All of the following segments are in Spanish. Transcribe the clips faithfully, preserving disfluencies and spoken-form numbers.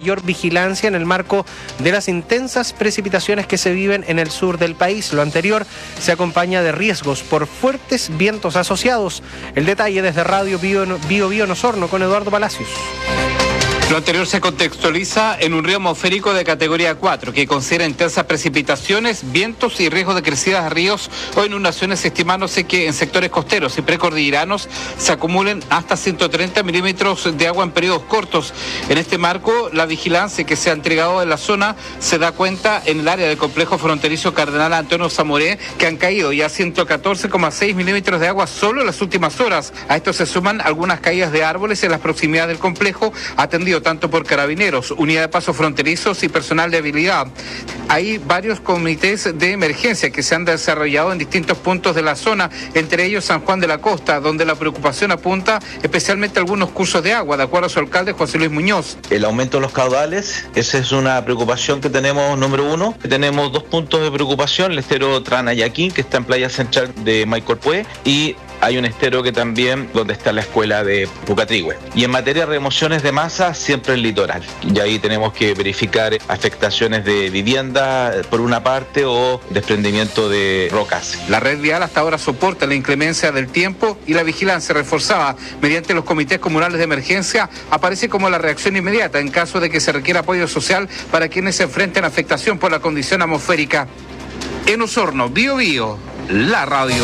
mayor vigilancia en el marco de las intensas precipitaciones que se viven en el sur del país. Lo anterior se acompaña de riesgos por fuertes vientos asociados. El detalle desde Radio Bio Bio, Bio en Osorno con Eduardo Palacios. Lo anterior se contextualiza en un río atmosférico de categoría cuatro que considera intensas precipitaciones, vientos y riesgos de crecidas de ríos o inundaciones, estimándose que en sectores costeros y precordilleranos se acumulen hasta ciento treinta milímetros de agua en periodos cortos. En este marco, la vigilancia que se ha entregado en la zona se da cuenta en el área del complejo fronterizo Cardenal Antonio Zamoré, que han caído ya ciento catorce coma seis milímetros de agua solo en las últimas horas. A esto se suman algunas caídas de árboles en las proximidades del complejo, atendido tanto por carabineros, unidad de pasos fronterizos y personal de habilidad. Hay varios comités de emergencia que se han desarrollado en distintos puntos de la zona, entre ellos San Juan de la Costa, donde la preocupación apunta especialmente a algunos cursos de agua, de acuerdo a su alcalde José Luis Muñoz. El aumento de los caudales, esa es una preocupación que tenemos, número uno. Tenemos dos puntos de preocupación, el estero Tranayaquín, que está en playa central de Maicorpué, y hay un estero que también donde está la escuela de Pucatrihue. Y en materia de remociones de masa, siempre el litoral. Y ahí tenemos que verificar afectaciones de vivienda por una parte o desprendimiento de rocas. La red vial hasta ahora soporta la inclemencia del tiempo y la vigilancia reforzada mediante los comités comunales de emergencia aparece como la reacción inmediata en caso de que se requiera apoyo social para quienes se enfrenten a afectación por la condición atmosférica. En Osorno, Bio Bio, la radio.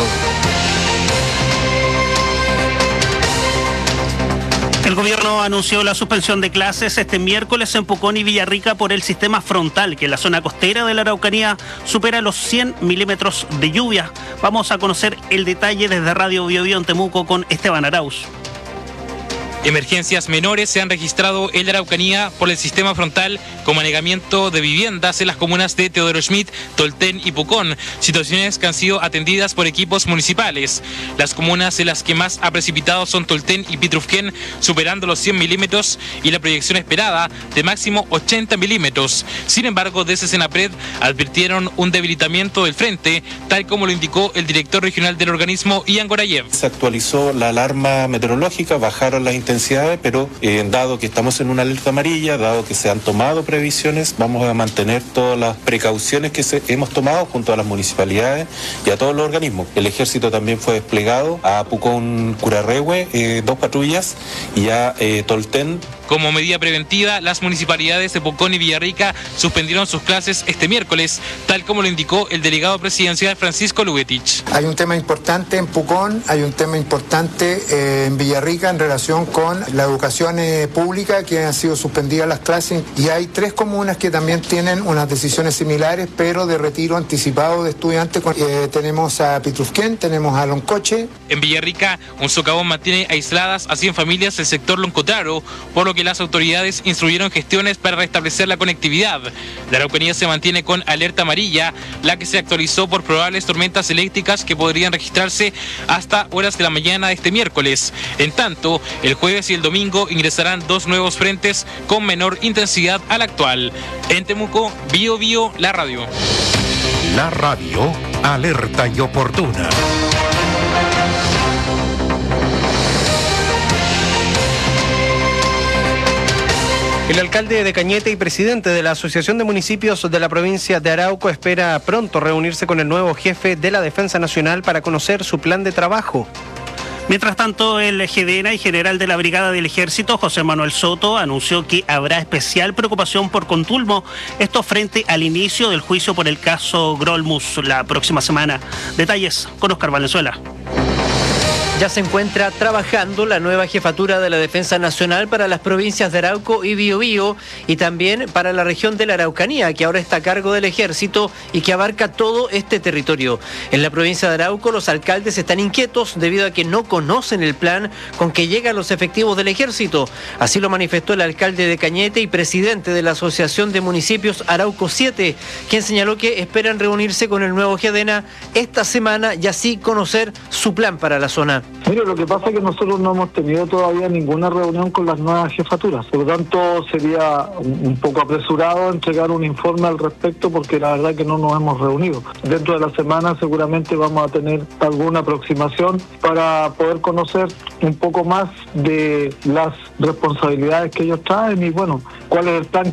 El gobierno anunció la suspensión de clases este miércoles en Pucón y Villarrica por el sistema frontal, que en la zona costera de la Araucanía supera los cien milímetros de lluvia. Vamos a conocer el detalle desde Radio Bio Bio en Temuco con Esteban Arauz. Emergencias menores se han registrado en la Araucanía por el sistema frontal, como anegamiento de viviendas en las comunas de Teodoro Schmidt, Tolten y Pucón, situaciones que han sido atendidas por equipos municipales. Las comunas en las que más ha precipitado son Tolten y Pitrufquén, superando los cien milímetros y la proyección esperada de máximo ochenta milímetros. Sin embargo, desde Senapred advirtieron un debilitamiento del frente, tal como lo indicó el director regional del organismo, Ian Gorayev. Se actualizó la alarma meteorológica, bajaron las intensidades, pero eh, dado que estamos en una alerta amarilla, dado que se han tomado previsiones, vamos a mantener todas las precauciones que se, hemos tomado junto a las municipalidades y a todos los organismos. El ejército también fue desplegado a Pucón Curarrehue, eh, dos patrullas, y a eh, Tolten. Como medida preventiva, las municipalidades de Pucón y Villarrica suspendieron sus clases este miércoles, tal como lo indicó el delegado presidencial Francisco Lugetich. Hay un tema importante en Pucón, hay un tema importante eh, en Villarrica en relación con la educación eh, pública, que han sido suspendidas las clases, y hay tres comunas que también tienen unas decisiones similares, pero de retiro anticipado de estudiantes. Eh, tenemos a Pitrufquén, tenemos a Loncoche. En Villarrica, un socavón mantiene aisladas a cien familias del sector Loncotaro, por lo que las autoridades instruyeron gestiones para restablecer la conectividad. La Araucanía se mantiene con alerta amarilla, la que se actualizó por probables tormentas eléctricas que podrían registrarse hasta horas de la mañana de este miércoles. En tanto, el jueves y el domingo ingresarán dos nuevos frentes con menor intensidad al actual. En Temuco, Bio Bio, la radio. La radio, alerta y oportuna. El alcalde de Cañete y presidente de la Asociación de Municipios de la provincia de Arauco espera pronto reunirse con el nuevo jefe de la Defensa Nacional para conocer su plan de trabajo. Mientras tanto, el G D E N A y general de la Brigada del Ejército, José Manuel Soto, anunció que habrá especial preocupación por Contulmo, esto frente al inicio del juicio por el caso Grolmus la próxima semana. Detalles con Oscar Valenzuela. Ya se encuentra trabajando la nueva jefatura de la Defensa Nacional para las provincias de Arauco y Biobío y también para la región de la Araucanía, que ahora está a cargo del Ejército y que abarca todo este territorio. En la provincia de Arauco los alcaldes están inquietos debido a que no conocen el plan con que llegan los efectivos del Ejército. Así lo manifestó el alcalde de Cañete y presidente de la Asociación de Municipios Arauco siete, quien señaló que esperan reunirse con el nuevo G D E N A esta semana y así conocer su plan para la zona. Mire, lo que pasa es que nosotros no hemos tenido todavía ninguna reunión con las nuevas jefaturas. Por lo tanto, sería un poco apresurado entregar un informe al respecto porque la verdad que no nos hemos reunido. Dentro de la semana seguramente vamos a tener alguna aproximación para poder conocer un poco más de las responsabilidades que ellos traen y, bueno, cuál es el plan